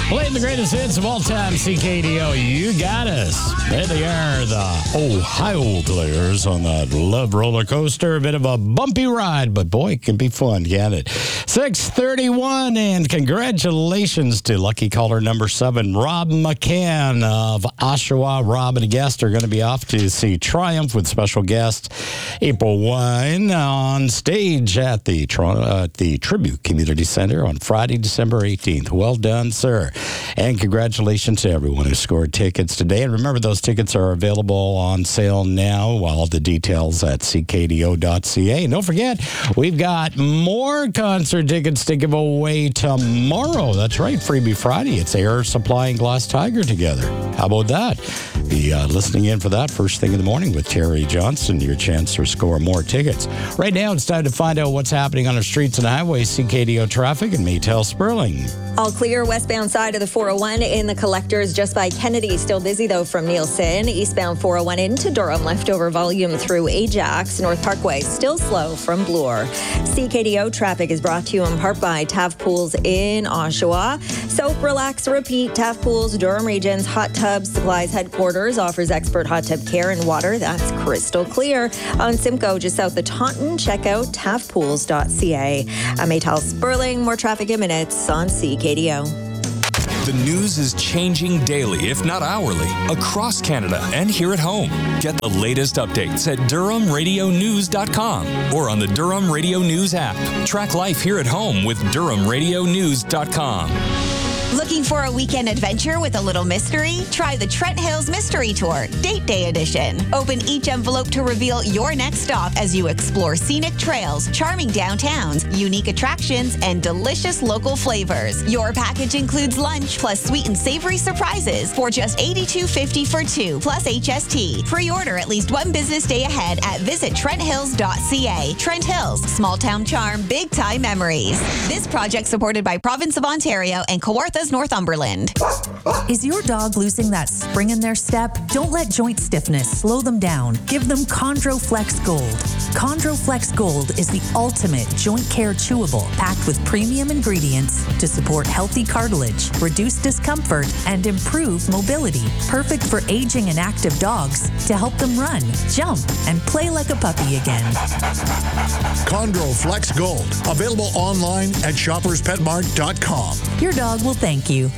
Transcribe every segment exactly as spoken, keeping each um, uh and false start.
Playing the greatest hits of all time, C K D O. You got us. There they are, the Ohio players on that love roller coaster. A bit of a bumpy ride, but boy, it can be fun, can't it? six thirty-one, and congratulations to lucky caller number seven, Rob McCann of Oshawa. Rob and a guest are going to be off to see Triumph with special guest April Wine on stage at the Toronto, uh, the Tribute Community Center on Friday, December eighteenth. Well done, sir. And congratulations to everyone who scored tickets today. And remember, those tickets are available on sale now. All the details at c k d o dot c a. And don't forget, we've got more concert tickets to give away tomorrow. That's right, Freebie Friday. It's Air Supply and Glass Tiger together. How about that? Be uh, listening in for that first thing in the morning with Terry Johnson. Your chance to score more tickets. Right now, it's time to find out what's happening on our streets and highways. C K D O traffic and Maytel Sperling. All clear westbound side of the four oh one in the collectors just by Kennedy. Still busy though from Nielsen. Eastbound four oh one into Durham. Leftover volume through Ajax. North Parkway still slow from Bloor. C K D O traffic is brought to you in part by Taft Pools in Oshawa. Soap, relax, repeat. Taft Pools, Durham Region's Hot Tub Supplies headquarters offers expert hot tub care and water that's crystal clear. On Simcoe, just south of Taunton, check out taft pools dot c a. I'm Maytel Sperling. More traffic in minutes on C K D O. The news is changing daily, if not hourly, across Canada and here at home. Get the latest updates at durham radio news dot com or on the Durham Radio News app. Track life here at home with durham radio news dot com. Looking for a weekend adventure with a little mystery? Try the Trent Hills Mystery Tour, Date Day Edition. Open each envelope to reveal your next stop as you explore scenic trails, charming downtowns, unique attractions, and delicious local flavors. Your package includes lunch plus sweet and savory surprises for just eighty-two fifty for two, plus H S T. Pre-order at least one business day ahead at visit trent hills dot c a. Trent Hills, small town charm, big time memories. This project supported by Province of Ontario and Kawartha's Northumberland. Is your dog losing that spring in their step? Don't let joint stiffness slow them down. Give them Chondro Flex Gold. Chondro Flex Gold is the ultimate joint care chewable packed with premium ingredients to support healthy cartilage, reduce discomfort, and improve mobility. Perfect for aging and active dogs to help them run, jump, and play like a puppy again. Chondro Flex Gold. Available online at shoppers pet mart dot com. Your dog will thank you.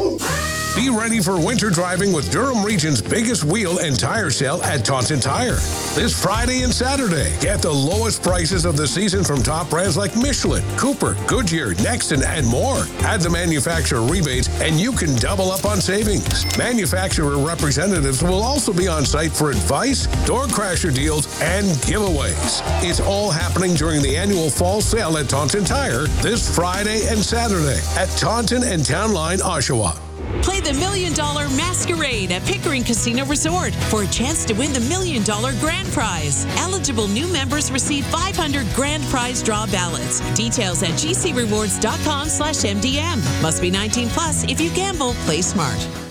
Be ready for winter driving with Durham Region's biggest wheel and tire sale at Taunton Tire. This Friday and Saturday, get the lowest prices of the season from top brands like Michelin, Cooper, Goodyear, Nexton, and more. Add the manufacturer rebates and you can double up on savings. Manufacturer representatives will also be on site for advice, door crasher deals, and giveaways. It's all happening during the annual fall sale at Taunton Tire this Friday and Saturday at Taunton and Town Line, Oshawa. Play the Million Dollar Masquerade at Pickering Casino Resort for a chance to win the Million Dollar Grand Prize. Eligible new members receive five hundred Grand Prize draw ballots. Details at g c rewards dot com slash m d m. Must be nineteen plus. If you gamble, play smart.